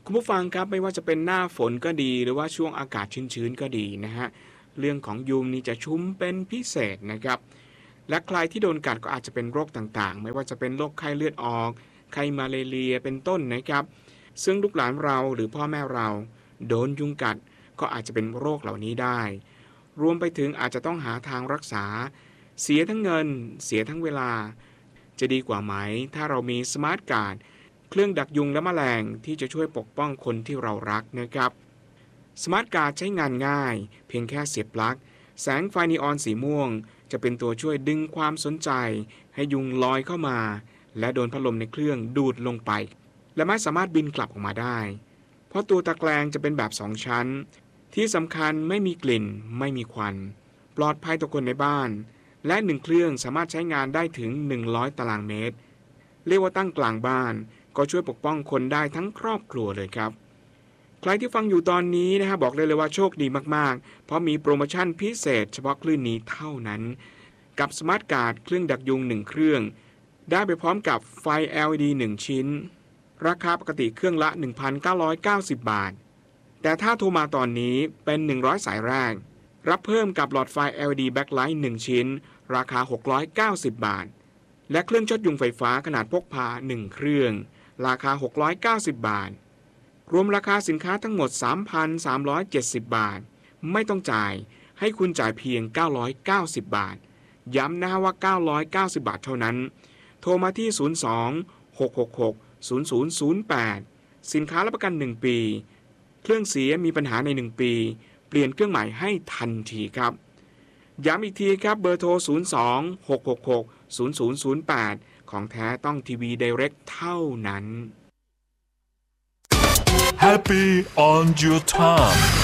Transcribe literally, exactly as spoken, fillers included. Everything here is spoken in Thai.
คุณผู้ฟังครับไม่ว่าจะเป็นหน้าฝนก็ดีหรือว่าช่วงอากาศชื้นๆก็ดีนะฮะเรื่องของยุงนี่จะชุ้มเป็นพิเศษนะครับและใครที่โดนกัดก็อาจจะเป็นโรคต่างๆไม่ว่าจะเป็นโรคไข้เลือดออกไข้มาเลเรียเป็นต้นนะครับซึ่งลูกหลานเราหรือพ่อแม่เราโดนยุงกัดก็อาจจะเป็นโรคเหล่านี้ได้รวมไปถึงอาจจะต้องหาทางรักษาเสียทั้งเงินเสียทั้งเวลาจะดีกว่าไหมถ้าเรามีสมาร์ทการ์ดเครื่องดักยุงและแมลงที่จะช่วยปกป้องคนที่เรารักนะครับสมาร์ทการ์ดใช้งานง่ายเพียงแค่เสียบปลั๊กแสงไฟนีออนสีม่วงจะเป็นตัวช่วยดึงความสนใจให้ยุงลอยเข้ามาและโดนพัดลมในเครื่องดูดลงไปและไม่สามารถบินกลับออกมาได้เพราะตัวตะแกรงจะเป็นแบบสองชั้นที่สำคัญไม่มีกลิ่นไม่มีควันปลอดภัยต่อคนในบ้านและหนึ่งเครื่องสามารถใช้งานได้ถึงหนึ่งร้อยตารางเมตรเรียกว่าตั้งกลางบ้านก็ช่วยปกป้องคนได้ทั้งครอบครัวเลยครับใครที่ฟังอยู่ตอนนี้นะฮะบอกเลยเลยว่าโชคดีมากๆเพราะมีโปรโมชั่นพิเศษเฉพาะคลื่นนี้เท่านั้นกับสมาร์ทการ์ดเครื่องดักยุงหนึ่งเครื่องได้ไปพร้อมกับไฟ แอล อี ดี หนึ่งชิ้นราคาปกติเครื่องละ หนึ่งพันเก้าร้อยเก้าสิบ บาทแต่ถ้าโทรมาตอนนี้เป็นหนึ่งร้อยสายแรกรับเพิ่มกับหลอดไฟ แอล อี ดี Backlight หนึ่งชิ้นราคาหกร้อยเก้าสิบบาทและเครื่องช็อตยุงไฟฟ้าขนาดพกพาหนึ่งเครื่องราคาหกร้อยเก้าสิบบาทรวมราคาสินค้าทั้งหมด สามพันสามร้อยเจ็ดสิบ บาทไม่ต้องจ่ายให้คุณจ่ายเพียงเก้าร้อยเก้าสิบบาทย้ำนะว่าเก้าร้อยเก้าสิบบาทเท่านั้นโทรมาที่ศูนย์ สอง หก หก หก ศูนย์ ศูนย์ ศูนย์ แปดสินค้ารับประกันหนึ่งปีเครื่องเสียมีปัญหาในหนึ่งปีเปลี่ยนเครื่องใหม่ให้ทันทีครับย้ำอีกทีครับเบอร์โทรศูนย์ สอง หก หก หก ศูนย์ ศูนย์ ศูนย์ แปดของแท้ต้องทีวี Direct เท่านั้น Happy on your time